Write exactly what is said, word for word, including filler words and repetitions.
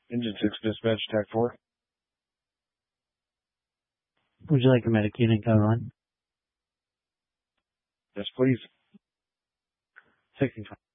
Engine six dispatch, T A C four. Would you like a medic unit go on? Yes, please. sixteen twenty.